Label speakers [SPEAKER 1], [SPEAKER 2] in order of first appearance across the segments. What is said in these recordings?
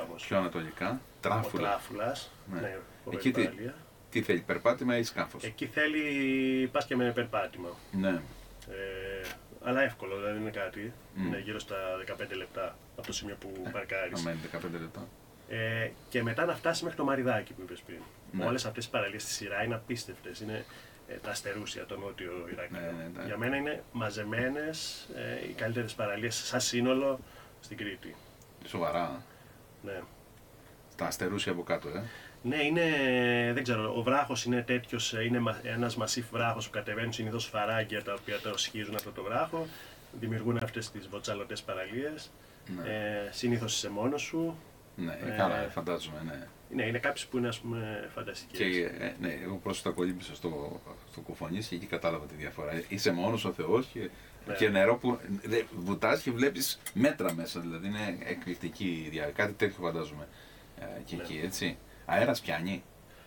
[SPEAKER 1] όμως.
[SPEAKER 2] Πιο ανατολικά.
[SPEAKER 1] Ο Τράφουλας. Ναι,
[SPEAKER 2] εκεί τι θέλει, περπάτημα ή σκάφος?
[SPEAKER 1] Εκεί θέλει, πας και με περπάτημα.
[SPEAKER 2] Ναι.
[SPEAKER 1] Αλλά εύκολο, δεν είναι κάτι. Είναι γύρω στα 15 λεπτά από το σημείο που παρκάρεις.
[SPEAKER 2] Αμένει 15 λεπτά.
[SPEAKER 1] Και μετά να φτάσει μέχρι το Μαριδάκι που είπες πριν.
[SPEAKER 2] Ναι.
[SPEAKER 1] Όλες αυτές οι παραλίες στη σειρά είναι απίστευτες. Είναι τα Αστερούσια, το νότιο Ηράκλειο.
[SPEAKER 2] Ναι.
[SPEAKER 1] Για μένα είναι μαζεμένες οι καλύτερες παραλίες σαν σύνολο στην Κρήτη.
[SPEAKER 2] Σοβαρά.
[SPEAKER 1] Ναι.
[SPEAKER 2] Τα Αστερούσια από κάτω,
[SPEAKER 1] Ναι, είναι, δεν ξέρω, ο βράχος είναι τέτοιος, είναι ένας μασίφ βράχος που κατεβαίνουν συνήθως φαράγγια τα οποία το σχίζουν αυτό το βράχο, δημιουργούν αυτές τις βοτσαλωτές παραλίες, συνήθως είσαι μόνος σου.
[SPEAKER 2] Ναι, καλά, φαντάζομαι, ναι.
[SPEAKER 1] Ναι, είναι κάποιες που είναι, ας πούμε, φανταστικές.
[SPEAKER 2] Και, ναι, εγώ πρόσφατα κολύμπησα στο Κουφονής και εκεί κατάλαβα τη διαφορά. Είσαι μόνος ο Θεός και νερό που βουτάς και βλέπεις μέτρα μέσα, δηλαδή είναι εκπληκτική η διάρκεια. Κάτι τέτοιο φαντάζομαι και εκεί, έτσι. Αέρας πιάνει.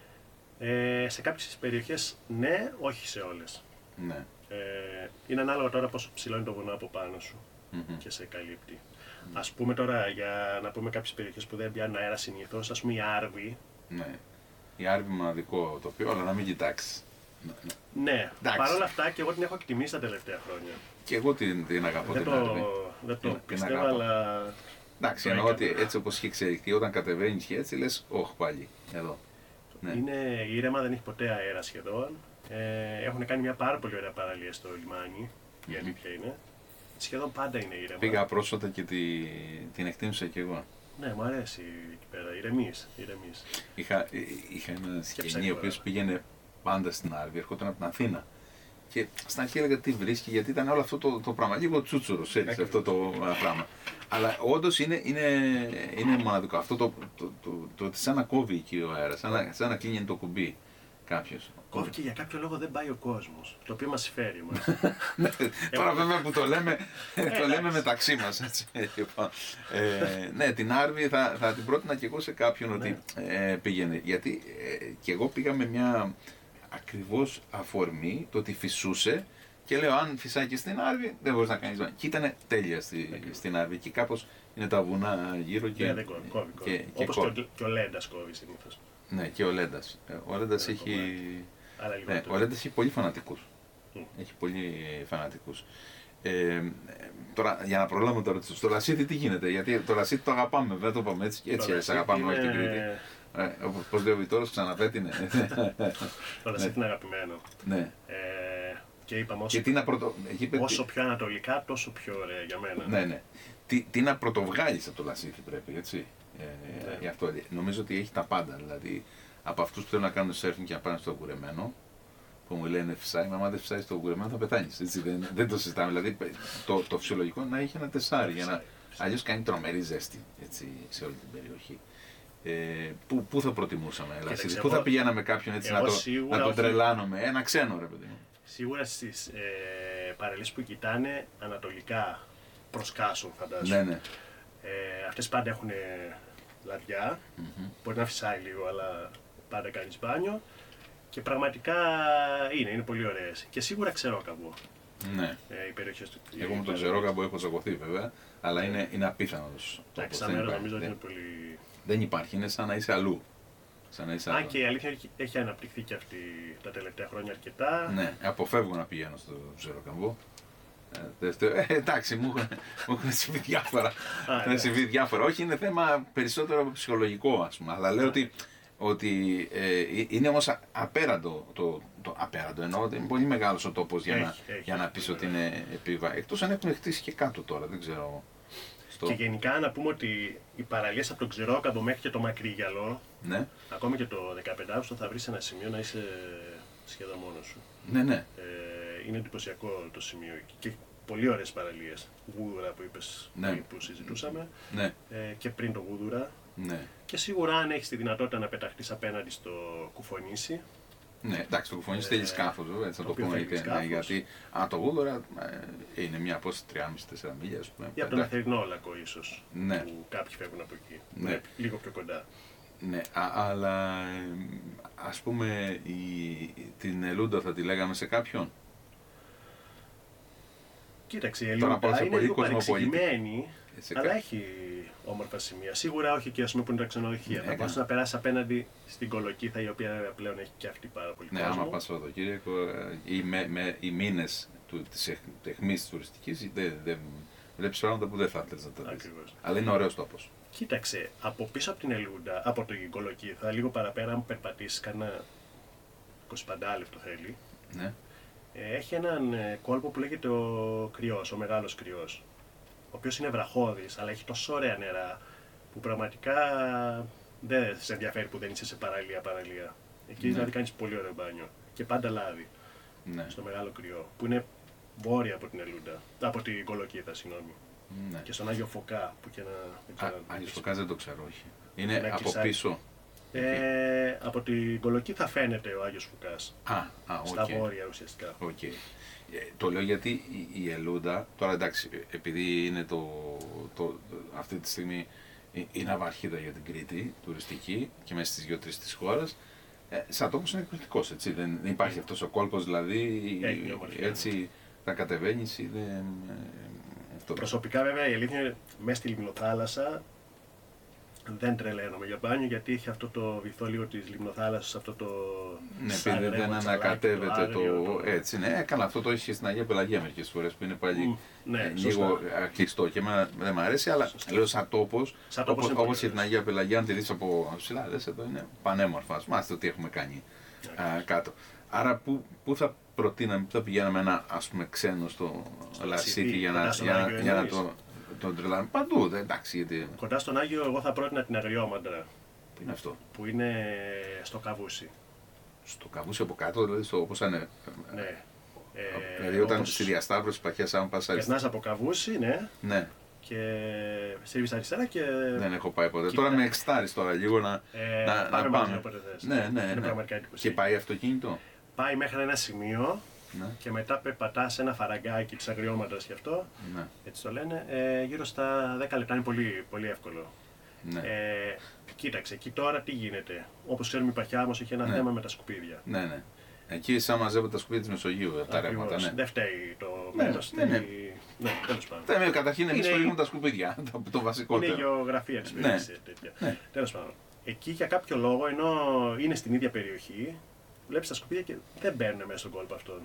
[SPEAKER 1] Σε κάποιες περιοχές ναι, όχι σε όλες.
[SPEAKER 2] Ναι.
[SPEAKER 1] Είναι ανάλογα τώρα πόσο ψηλό είναι το βουνό από πάνω σου και σε καλύπτει. Ας πούμε τώρα, για να πούμε κάποιες περιοχές που δεν πιάνουν αέρα συνήθως, ας πούμε η Άρβη.
[SPEAKER 2] Ναι. Η Άρβη μοναδικό τοπίο, αλλά να μην κοιτάξεις.
[SPEAKER 1] Ναι, παρόλα αυτά και εγώ την έχω εκτιμήσει τα τελευταία χρόνια.
[SPEAKER 2] Και εγώ την αγαπώ την Άρβη.
[SPEAKER 1] Δεν το πιστεύω, αλλά...
[SPEAKER 2] Εντάξει, εννοώ ότι έτσι όπως είχε εξελιχθεί, όταν κατεβαίνεις και έτσι λες, όχι πάλι, εδώ. Ναι.
[SPEAKER 1] Είναι ήρεμα, δεν έχει ποτέ αέρα σχεδόν. Έχουν κάνει μια πάρα πολύ ωραία παραλία στο λιμάνι, η αλήθεια είναι. Σχεδόν πάντα είναι ήρεμα.
[SPEAKER 2] Πήγα πρόσφατα και την εκτίμησα κι εγώ.
[SPEAKER 1] Ναι, μου αρέσει εκεί πέρα, ηρεμείς.
[SPEAKER 2] Είχα ένα συγγενή ο οποίος πήγαινε πάντα στην Άρβη, ερχόταν από την Αθήνα. Και στην αρχή έλεγα τι βρίσκει, γιατί ήταν όλο αυτό το πράγμα. Λίγο τσούτσουρος έτσι αυτό το πράγμα. Αλλά όντως είναι μοναδικό. Αυτό το ότι σαν να κόβει εκεί ο αέρας, σαν να κλείνει το κουμπί κάποιος.
[SPEAKER 1] Κόβει και για κάποιο λόγο δεν πάει ο κόσμος. Το οποίο μας φέρει μας.
[SPEAKER 2] Τώρα βέβαια που το λέμε μεταξύ μας. Ναι, την Άρβη θα την πρότεινα και εγώ σε κάποιον ότι πήγαινε. Γιατί και εγώ πήγα με μια ακριβώς αφορμή, το ότι φυσούσε και λέω αν φυσάει και στην Άρβη δεν μπορείς να κάνεις. Και ήταν τέλεια στην Άρβη και κάπως είναι τα βουνά γύρω και...
[SPEAKER 1] δεν κόβει. Όπως και ο Λέντας κόβει συνήθως.
[SPEAKER 2] Ναι, και ο Λέντας. Ο Λέντας έχει πολύ φανατικούς. Έχει πολύ φανατικούς. Τώρα, για να προλάβουμε τώρα στο Λασίθι τι γίνεται, γιατί το Λασίθι το αγαπάμε, δεν το είπαμε έτσι, έτσι αγαπάμε όλη την Κρήτη. Πώς λέει ο Βιτόρος, ξαναπέτεινε.
[SPEAKER 1] Το Λασίθι είναι αγαπημένο.
[SPEAKER 2] Ναι.
[SPEAKER 1] Και είπαμε όσο πιο ανατολικά, τόσο πιο ωραία για μένα.
[SPEAKER 2] Ναι. Τι να πρωτοβγάλεις από το Λασίθι πρέπει, έτσι. Γι' αυτό νομίζω ότι έχει τα πάντα, δηλαδή από αυτούς που θέλουν να κάνουν σέρφινγκ και να πάνε στο κουρεμένο, που μου λένε φυσάει, μα άμα δεν φυσάει στο κουρεμένο θα πεθάνεις, έτσι, δεν το συζητάμε, δηλαδή το φυσιολογικό να έχει ένα τεσάρι, αλλιώς κάνει τρομερή ζέστη, έτσι, σε όλη την περιοχή. Πού θα προτιμούσαμε, Λασίθι, πού θα πηγαίναμε κάποιον έτσι να τον τρελάνουμε, ένα ξένο ρε παιδί μου.
[SPEAKER 1] Σίγουρα στις παραλίες που κοιτάνε ανατολικά προς Κάσο φαντάζομαι.
[SPEAKER 2] Ναι.
[SPEAKER 1] Αυτές πάντα έχουν λαδιά, μπορεί να φυσάει λίγο αλλά πάντα κάνεις μπάνιο και πραγματικά είναι πολύ ωραίες και σίγουρα Ξερόκαμπο.
[SPEAKER 2] Ναι.
[SPEAKER 1] Οι περιοχές του.
[SPEAKER 2] Εγώ με τον Ξερόκαμπο έχω τσακωθεί βέβαια, αλλά είναι απίθανος.
[SPEAKER 1] Σαν μέρο νομίζω ότι είναι πολύ...
[SPEAKER 2] Δεν υπάρχει, είναι σαν να είσαι αλλού.
[SPEAKER 1] Αν και η αλήθεια έχει αναπτυχθεί και αυτή τα τελευταία χρόνια αρκετά.
[SPEAKER 2] Ναι, αποφεύγω να πηγαίνω στο Ξερόκαμπο. Εντάξει, μου έχουν συμβεί διάφορα. Όχι, είναι θέμα περισσότερο ψυχολογικό, ας πούμε. Αλλά λέω ότι είναι όμως απέραντο απέραντο, εννοώ ότι είναι πολύ μεγάλος ο τόπος για να πεις ότι είναι επίβα. Εκτός αν έχουν χτίσει και κάτω τώρα, δεν ξέρω.
[SPEAKER 1] Και γενικά να πούμε ότι οι παραλίες από τον Ξερόκαμπο μέχρι και το Μακρύγιαλο, ακόμη και το 15 Αύγουστο θα βρεις ένα σημείο να είσαι σχεδόν μόνος σου.
[SPEAKER 2] Ναι.
[SPEAKER 1] Είναι εντυπωσιακό το σημείο και πολύ ωραίες παραλίες. Γούδουρα που είπες, που συζητούσαμε, και πριν το Γούδουρα.
[SPEAKER 2] Ναι.
[SPEAKER 1] Και σίγουρα αν έχεις τη δυνατότητα να πεταχτείς απέναντι στο Κουφονήσι.
[SPEAKER 2] Ναι, εντάξει, το Κουφονήσι θέλει σκάφος, έτσι να το πούμε, γιατί το Γούδουρα είναι μια απόσταση 3,5-4 μίλια, ας πούμε.
[SPEAKER 1] Ή από τον Αθερινό Λακκό ίσως,
[SPEAKER 2] ναι.
[SPEAKER 1] Που κάποιοι φεύγουν από εκεί,
[SPEAKER 2] ναι.
[SPEAKER 1] Λίγο πιο κοντά.
[SPEAKER 2] Ναι, αλλά ας πούμε την Ελούντα θα τη λέγαμε σε κάποιον.
[SPEAKER 1] Κοίταξε, η Ελούντα είναι λίγο παρεξηγημένη. Αλλά έχει όμορφα σημεία. Σίγουρα όχι και ας πούμε που είναι τα ξενοδοχεία. Θα μπορείς να περάσεις απέναντι στην Κολοκύθα, η οποία πλέον έχει και αυτή πάρα πολύ κόσμο.
[SPEAKER 2] Ναι, άμα πας Σαββατοκύριακο, οι μήνες της αιχμής τουριστικής βλέπεις πράγματα που δεν θα ήθελες να τα δεις. Αλλά είναι ωραίος τόπος.
[SPEAKER 1] Κοίταξε, από πίσω από την Ελούντα, από την Κολοκύθα, λίγο παραπέρα, αν περπατήσεις κανένα 25 λεπτό θέλει,
[SPEAKER 2] ναι.
[SPEAKER 1] Έχει έναν κόλπο που λέγεται ο Κρυός, ο Μεγάλος Κρυός, ο οποίος είναι βραχώδης, αλλά έχει τόσο ωραία νερά που πραγματικά δεν σε ενδιαφέρει που δεν είσαι σε παραλία. Εκεί δηλαδή κάνεις πολύ ωραίο μπάνιο και πάντα λάδι, στο Μεγάλο Κρυό, που είναι βόρεια από την Ελούντα, από την Κολοκύθα, συγγνώμη. Ναι. Και στον Άγιο Φωκά, που και ένα...
[SPEAKER 2] Άγιος Φωκάς δεν το ξέρω, όχι. Είναι από πίσω.
[SPEAKER 1] Από την Κολοκύθα φαίνεται ο Άγιος Φωκάς. Στα βόρεια ουσιαστικά.
[SPEAKER 2] Okay. Το λέω γιατί η Ελούντα, τώρα εντάξει, επειδή είναι αυτή τη στιγμή η ναυαρχίδα για την Κρήτη, τουριστική και μέσα στις 2-3 της χώρας, σαν τόπος είναι εκπληκτικός, έτσι. Δεν υπάρχει αυτός ο κόλπος, δηλαδή, έτσι θα κατεβαίνεις ή δεν...
[SPEAKER 1] Προσωπικά βέβαια η αλήθεια είναι μέσα στη λιμνοθάλασσα δεν τρελαίνομαι για μπάνιο, γιατί έχει αυτό το βυθό λίγο της λιμνοθάλασσας, αυτό το...
[SPEAKER 2] Ναι, επειδή δεν ανακατεύεται το... Έτσι, ναι, καλά, αυτό το έχει στην Αγία Πελαγία μερικές φορές που είναι πάλι λίγο κλειστό και εμένα δεν μου αρέσει, αλλά λέω σαν τόπος, όπως και την Αγία Πελαγία, αν τη δεις από ψηλά, λες εδώ είναι πανέμορφα, ας μάθετε τι έχουμε κάνει κάτω. Άρα πού θα προτείναμε, πού θα πηγαίναμε ένα ας πούμε ξένο στο Λασίθι για να τον τρελάμε παντού, εντάξει, γιατί...
[SPEAKER 1] Κοντά στον Άγιο εγώ θα πρότεινα την Αγριόμαντρα.
[SPEAKER 2] Πού είναι αυτό?
[SPEAKER 1] Που είναι στο Καβούσι.
[SPEAKER 2] Στο Καβούσι από κάτω, δηλαδή όπως είναι...
[SPEAKER 1] Ναι.
[SPEAKER 2] Δηλαδή όταν στη διασταύρωση παχιάς, αν πας αριστερά...
[SPEAKER 1] Περνάς από Καβούσι, ναι. Και στρίβεις αριστερά και...
[SPEAKER 2] Δεν έχω πάει ποτέ. Τώρα με εξτάρεις τώρα λίγο να πάμε. Ναι. Και πάει αυτοκίνητο?
[SPEAKER 1] Πάει μέχρι ένα σημείο. Ναι. Και μετά περπατάς ένα φαραγκάκι της Αγριόμαντρας γι' αυτό, έτσι το λένε, γύρω στα 10 λεπτά, είναι πολύ, πολύ εύκολο. Ναι. Κοίταξε, εκεί τώρα τι γίνεται. Όπως ξέρουμε η Παχιά όμως έχει ένα θέμα με τα σκουπίδια.
[SPEAKER 2] Ναι. Εκεί σαν μαζεύουν τα σκουπίδια της Μεσογείου, τα ρεύματα. Ναι.
[SPEAKER 1] Δεν φταίει το μέρος. Ναι, τέλος
[SPEAKER 2] πάντων. Καταρχήν εμείς φεύγουμε τα σκουπίδια, το βασικότερο.
[SPEAKER 1] Είναι η γεωγραφία της περιοχής. Τέλος πάντων. Εκεί για κάποιο λόγο, ενώ είναι στην ίδια περιοχή, βλέπεις τα σκουπίδια και δεν μπαίνουν μέσα στον κόλπο αυτόν.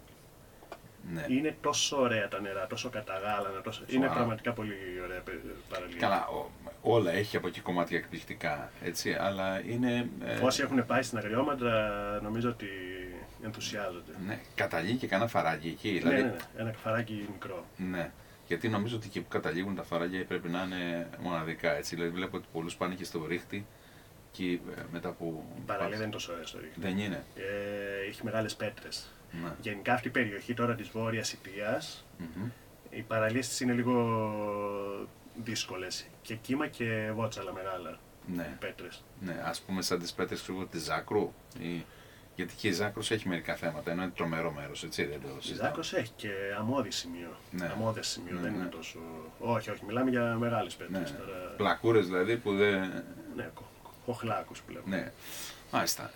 [SPEAKER 1] Ναι. Είναι τόσο ωραία τα νερά, τόσο καταγάλανα, είναι πραγματικά πολύ ωραία παραλία.
[SPEAKER 2] Καλά, όλα έχει από εκεί κομμάτια εκπληκτικά, έτσι, αλλά είναι...
[SPEAKER 1] Όσοι έχουν πάει στην Αγριόμαντρα νομίζω ότι ενθουσιάζονται.
[SPEAKER 2] Ναι, καταλήγει και κανένα φαράγγι εκεί. Δηλαδή...
[SPEAKER 1] Ναι, ένα φαράγγι μικρό.
[SPEAKER 2] Ναι, γιατί νομίζω ότι εκεί που καταλήγουν τα φαράγγια πρέπει να είναι μοναδικά, έτσι, δηλαδή βλέπω ότι πολλούς πάνε και στο ρίχτη. Και μετά που
[SPEAKER 1] η παραλία δεν είναι τόσο ωραία στο ρίχτη.
[SPEAKER 2] Δεν είναι.
[SPEAKER 1] Έχει μεγάλες πέτρες. Ναι. Γενικά αυτή η περιοχή τώρα της Βόρειας Ιττίας, οι παραλίες της είναι λίγο δύσκολες. Και κύμα και βότσαλα μεγάλα.
[SPEAKER 2] Ναι.
[SPEAKER 1] Πέτρες.
[SPEAKER 2] Ναι, ας πούμε σαν τις πέτρες της Ζάκρου. Γιατί και η Ζάκρος έχει μερικά θέματα, ενώ είναι τρομερό μέρος, έτσι δεν το συζητάω.
[SPEAKER 1] Η Ζάκρος έχει και αμμώδη σημείο. Ναι. Αμμώδες σημείο, δεν είναι τόσο... Όχι, μιλάμε για μεγάλες πέτρες.
[SPEAKER 2] Ναι. Τώρα... Πλακούρες δηλαδή που δεν...
[SPEAKER 1] Ναι, κοχλάκους που λέμε.
[SPEAKER 2] Ναι, μάλιστα.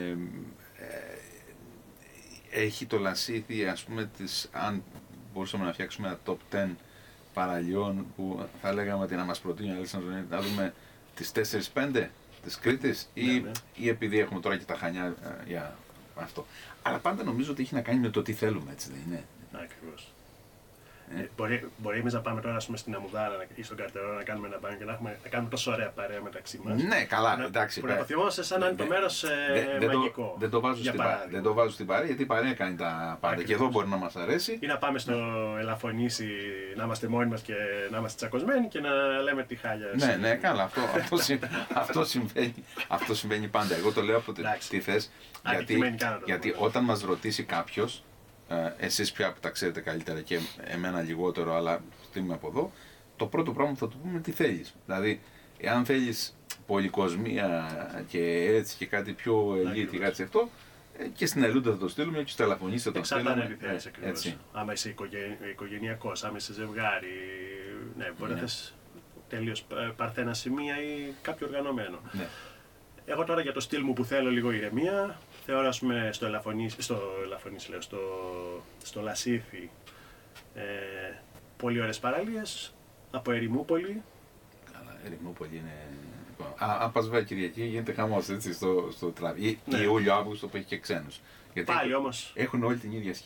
[SPEAKER 2] Έχει το Λασίθι, ας πούμε, αν μπορούσαμε να φτιάξουμε ένα top 10 παραλιών που θα λέγαμε ότι να μας προτείνει να δούμε τις 4-5 της Κρήτης ή επειδή έχουμε τώρα και τα Χανιά για αυτό. Αλλά πάντα νομίζω ότι έχει να κάνει με το τι θέλουμε, έτσι δεν είναι?
[SPEAKER 1] Ακριβώς. Μπορεί εμείς να πάμε τώρα στην Αμμουδάρα ή στον Καρτερό να κάνουμε ένα μπάνιο και να κάνουμε τόσο ωραία παρέα μεταξύ μας.
[SPEAKER 2] Ναι, καλά, εντάξει.
[SPEAKER 1] Που να το θυμόμαστε σαν να είναι το μέρος μαγικό.
[SPEAKER 2] Δεν το βάζω στην παρέα γιατί η παρέα κάνει τα πάντα. Και εδώ μπορεί να μας αρέσει.
[SPEAKER 1] Ή να πάμε στο Ελαφωνήσι να είμαστε μόνοι μας και να είμαστε τσακωσμένοι και να λέμε τη χάλια.
[SPEAKER 2] Ναι, καλά. Αυτό συμβαίνει πάντα. Εγώ το λέω από τι θες. Γιατί όταν μας ρωτήσει κάποιος. Εσείς πια που τα ξέρετε καλύτερα και εμένα λιγότερο, αλλά είμαι από εδώ, το πρώτο πράγμα που θα του πούμε τι θέλεις. Δηλαδή, εάν θέλεις πολυκοσμία και έτσι και κάτι πιο ελίτη, κάτι αυτό, και στην Ελούντα θα το στείλουμε και στο Ελαφωνήσι θα το στείλουμε.
[SPEAKER 1] Εξαρτάται τι θέλεις ακριβώς. Άμα είσαι οικογενειακός, άμα είσαι ζευγάρι, ναι, μπορεί να θες τελείως παρθένα σημεία ή κάποιο οργανωμένο. Ναι. Εγώ τώρα για το στυλ μου που θέλω λίγο ηρεμία, θεωρώ ας πούμε στο Λασίθι πολύ ωραίες παραλίες, Από Ερημούπολη.
[SPEAKER 2] Καλά, Ερημούπολη είναι. Αν πας βέβαια Κυριακή γίνεται χαμός έτσι στο τραβή.
[SPEAKER 1] Ναι.
[SPEAKER 2] Ιούλιο-Αύγουστο που έχει και ξένους. Γιατί
[SPEAKER 1] Πάλι όμως.
[SPEAKER 2] έχουν όλη την ίδια σχέση.